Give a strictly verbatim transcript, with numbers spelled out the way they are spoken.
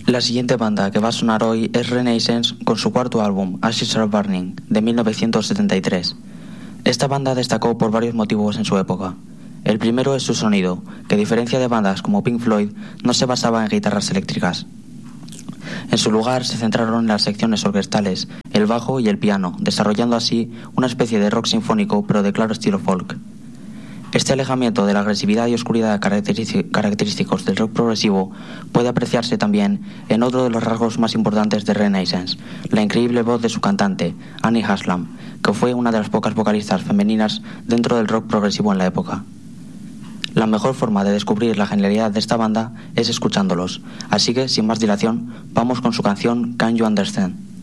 La siguiente banda que va a sonar hoy es Renaissance con su cuarto álbum, Ashes Are Burning, de mil novecientos setenta y tres. Esta banda destacó por varios motivos en su época. El primero es su sonido, que a diferencia de bandas como Pink Floyd, no se basaba en guitarras eléctricas. En su lugar se centraron en las secciones orquestales, el bajo y el piano, desarrollando así una especie de rock sinfónico pero de claro estilo folk. Este alejamiento de la agresividad y oscuridad característicos del rock progresivo puede apreciarse también en otro de los rasgos más importantes de Renaissance, la increíble voz de su cantante, Annie Haslam, que fue una de las pocas vocalistas femeninas dentro del rock progresivo en la época. La mejor forma de descubrir la genialidad de esta banda es escuchándolos, así que sin más dilación, vamos con su canción Can You Understand?